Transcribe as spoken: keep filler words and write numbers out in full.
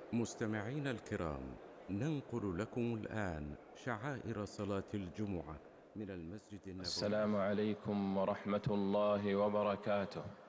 مستمعينا الكرام، ننقل لكم الآن شعائر صلاة الجمعة من المسجد النبوي. السلام عليكم ورحمة الله وبركاته.